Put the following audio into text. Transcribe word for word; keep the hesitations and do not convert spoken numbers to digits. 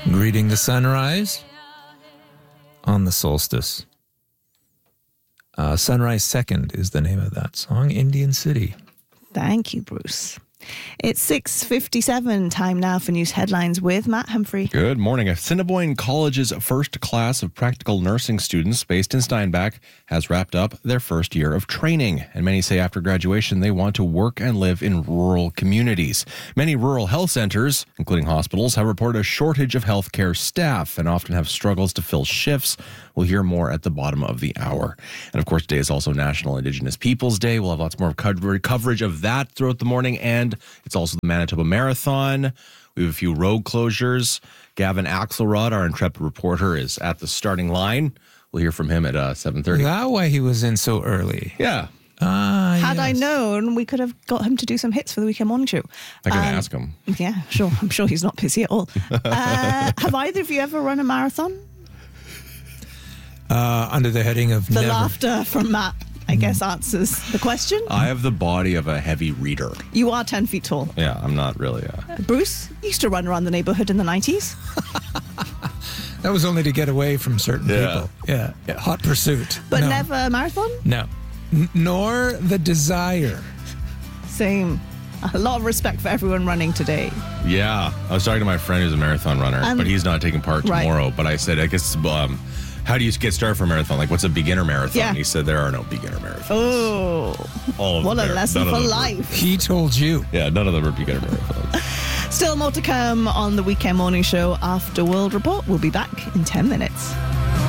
Greeting the sunrise on the solstice. Uh, Sunrise Second is the name of that song, Indian City. Thank you, Bruce. It's six fifty-seven, time now for news headlines with Matt Humphrey. Good morning. Assiniboine College's first class of practical nursing students based in Steinbach has wrapped up their first year of training. And many say after graduation, they want to work and live in rural communities. Many rural health centers, including hospitals, have reported a shortage of healthcare staff and often have struggles to fill shifts. We'll hear more at the bottom of the hour. And of course, today is also National Indigenous Peoples Day. We'll have lots more coverage of that throughout the morning. And it's also the Manitoba Marathon. We have a few road closures. Gavin Axelrod, our intrepid reporter, is at the starting line. We'll hear from him at uh, seven thirty. Is that why he was in so early? Yeah. Ah, Had yes. I known, we could have got him to do some hits for the Weekend Morning Show. I can Um, ask him. Yeah, sure. I'm sure he's not busy at all. Uh, have either of you ever run a marathon? Uh, under the heading of The never. laughter from Matt, I guess, answers the question. I have the body of a heavy reader. You are ten feet tall. Yeah, I'm not really a... Bruce used to run around the neighborhood in the nineties. That was only to get away from certain Yeah. people. Yeah. yeah. Hot pursuit. But No. never a marathon? No. N- nor the desire. Same. A lot of respect for everyone running today. Yeah. I was talking to my friend who's a marathon runner, Um, but he's not taking part right. tomorrow. But I said, I guess, um, how do you get started for a marathon? Like, what's a beginner marathon? Yeah. He said, there are no beginner marathons. Oh, All of what them a are- lesson none for of them are- life. He told you. Yeah, none of them are beginner marathons. Still more to come on the Weekend Morning Show after World Report. We'll be back in ten minutes.